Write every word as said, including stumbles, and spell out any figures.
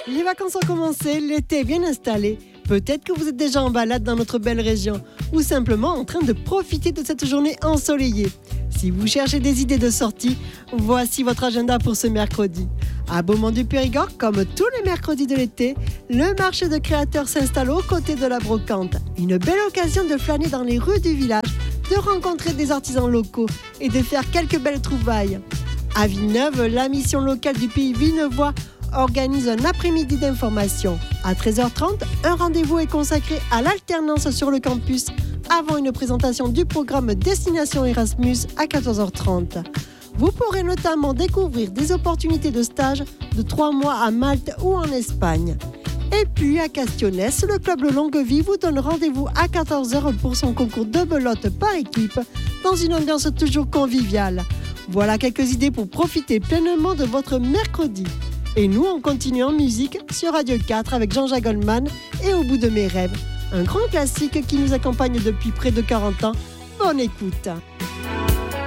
Les vacances ont commencé, l'été est bien installé. Peut-être que vous êtes déjà en balade dans notre belle région ou simplement en train de profiter de cette journée ensoleillée. Si vous cherchez des idées de sortie, voici votre agenda pour ce mercredi. À Beaumont-du-Périgord, comme tous les mercredis de l'été, le marché de créateurs s'installe aux côtés de la brocante. Une belle occasion de flâner dans les rues du village, de rencontrer des artisans locaux et de faire quelques belles trouvailles. À Villeneuve, la mission locale du pays Villeneuvois organise un après-midi d'information. À treize heures trente, un rendez-vous est consacré à l'alternance sur le campus avant une présentation du programme Destination Erasmus à quatorze heures trente. Vous pourrez notamment découvrir des opportunités de stage de trois mois à Malte ou en Espagne. Et puis à Castionès, le club Longue Vie vous donne rendez-vous à quatorze heures pour son concours de belote par équipe dans une ambiance toujours conviviale. Voilà quelques idées pour profiter pleinement de votre mercredi. Et nous, on continue en musique sur Radio quatre avec Jean-Jacques Goldman et Au bout de mes rêves. Un grand classique qui nous accompagne depuis près de quarante ans. Bonne écoute!